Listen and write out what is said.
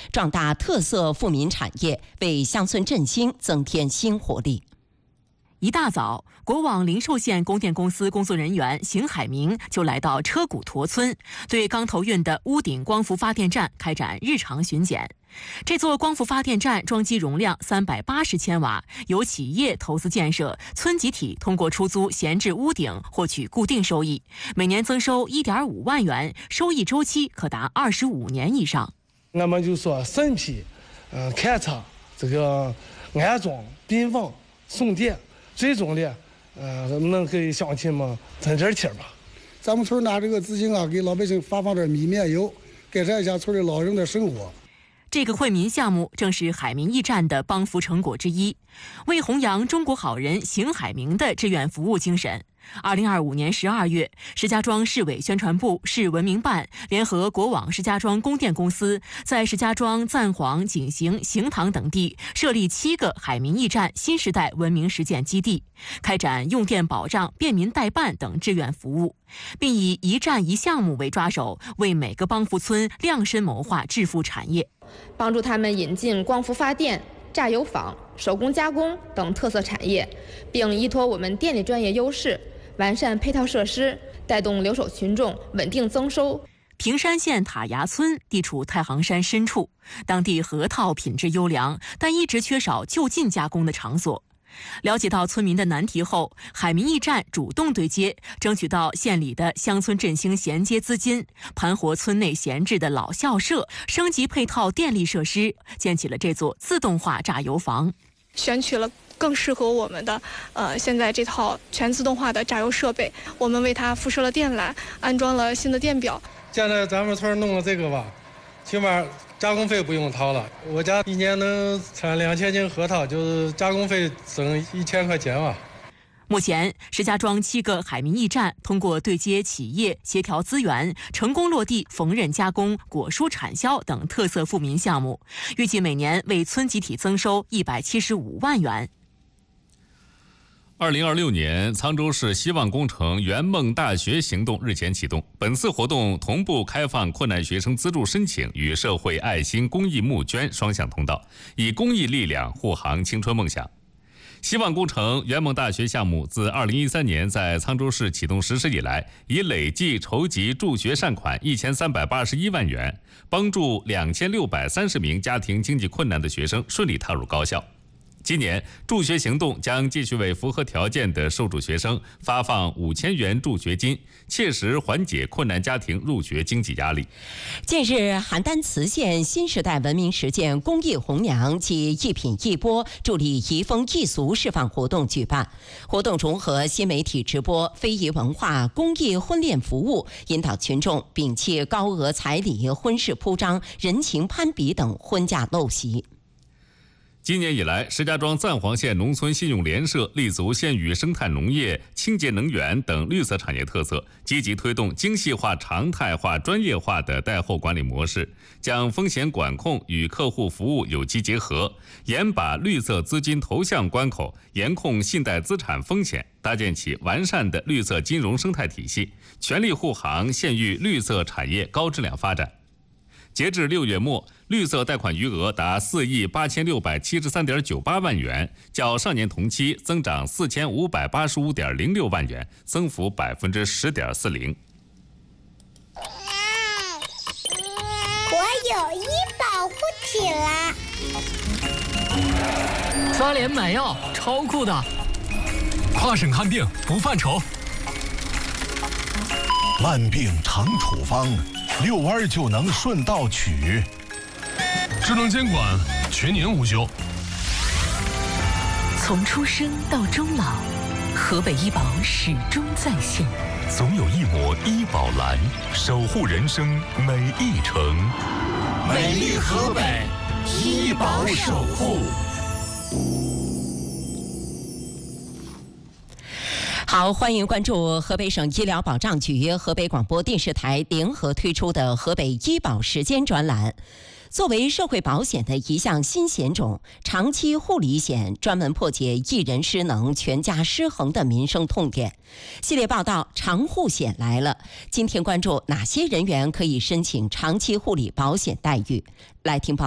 壮大特色富民产业，为乡村振兴增添新活力。 一大早，国网灵寿县供电公司工作人员邢海明就来到车骨沱村，对刚投运的屋顶光伏发电站开展日常巡检。这座光伏发电站装机容量380千瓦，由企业投资建设，村集体通过出租闲置屋顶获取固定收益，每年增收1.5万元，收益周期可达25年以上。 我们就说审批、勘测、这个安装、并网、送电。最终的，能给乡亲们挣点钱吧。 咱们村拿这个资金啊，给老百姓发放点米面油，改善一下村里老人的生活。 这个惠民项目正是海明驿站的帮扶成果之一，为弘扬中国好人邢海明的志愿服务精神。2025年12月，石家庄市委宣传部、市文明办联合国网石家庄供电公司，在石家庄、赞皇、景行、行堂等地设立7个海明驿站新时代文明实践基地，开展用电保障、便民代办等志愿服务，并以一站一项目为抓手，为每个帮扶村量身谋划致富产业， 帮助他们引进光伏发电、榨油坊、手工加工等特色产业，并依托我们电力专业优势，完善配套设施，带动留守群众稳定增收。 平山县塔崖村地处太行山深处，当地核桃品质优良，但一直缺少就近加工的场所。了解到村民的难题后，海明驿站主动对接，争取到县里的乡村振兴衔接资金，盘活村内闲置的老校舍，升级配套电力设施，建起了这座自动化榨油房。 选取了更适合我们的现在这套全自动化的榨油设备，我们为它辐射了电缆，安装了新的电表。 现在咱们村弄了这个吧，起码加工费不用掏了。我家一年能产2000斤核桃，就是加工费省1000块钱吧。 目前，石家庄7个海明驿站通过对接企业、协调资源，成功落地缝纫加工、果蔬产销等特色富民项目，预计每年为村集体增收175万元。 2026年，沧州市希望工程圆梦大学行动日前启动。本次活动同步开放困难学生资助申请与社会爱心公益募捐双向通道，以公益力量护航青春梦想。希望工程圆梦大学项目自2013年在沧州市启动实施以来，已累计筹集助学善款1381万元，帮助2630名家庭经济困难的学生顺利踏入高校。今年助学行动将继续为符合条件的受助学生发放5000元助学金，切实缓解困难家庭入学经济压力。 近日，邯郸磁县新时代文明实践公益红娘及一品一播助力移风易俗释放活动举办，活动融合新媒体直播、非遗文化、公益婚恋服务，引导群众摒弃高额彩礼、婚事铺张、人情攀比等婚嫁陋习。 今年以来，石家庄赞皇县农村信用联社立足县域生态农业、清洁能源等绿色产业特色，积极推动精细化、常态化、专业化的贷后管理模式，将风险管控与客户服务有机结合，严把绿色资金投向关口，严控信贷资产风险，搭建起完善的绿色金融生态体系，全力护航县域绿色产业高质量发展。截至6月末，绿色贷款余额达4亿8673.98万元，较上年同期增长4585.06万元，增幅10.40%。 我有医保护体啦！ 刷脸买药，超酷的！跨省看病不犯愁， 万病常处方。遛弯就能顺道取， 智能监管全年无休。 从出生到终老，河北医保始终在线。 总有一抹医保蓝，守护人生每一程。 美丽河北，医保守护。 好，欢迎关注河北省医疗保障局、河北广播电视台联合推出的河北医保时间专栏。作为社会保险的一项新险种，长期护理险专门破解一人失能、全家失衡的民生痛点。系列报道长护险来了，今天关注哪些人员可以申请长期护理保险待遇？来听报道。